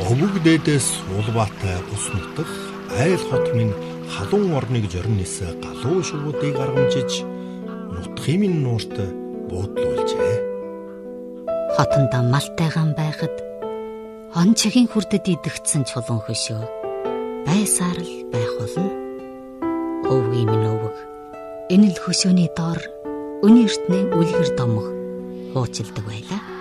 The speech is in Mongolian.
Өвөг дээдээс улбаатай бус нутаг айл хот минь халуун орныг зорин нисэ галуу шувуудыг аргамжиж нутгын минь нуурт буудлуулжээ. Хотондоо малтайгаан байхад он чигийн хүрдэд идэгдсэн чулуун хөшөө байсаар л байх болно. Өвгийн минь өвөг энэ л хөшөөний доор өнөртний үлгэр домох хуучилдаг байлаа.